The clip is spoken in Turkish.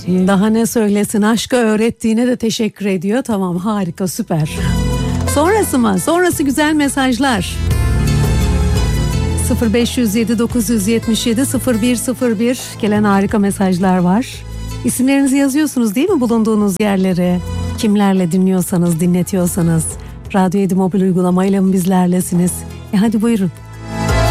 Daha ne söylesin, aşkı öğrettiğine de teşekkür ediyor. Tamam, harika, süper. Sonrası mı? Sonrası güzel mesajlar. 0507 977 0101 gelen harika mesajlar var. İsimlerinizi yazıyorsunuz değil mi, bulunduğunuz yerlere? Kimlerle dinliyorsanız, dinletiyorsanız. Radyo 7 mobil uygulamayla mı bizlerlesiniz? Hadi buyurun.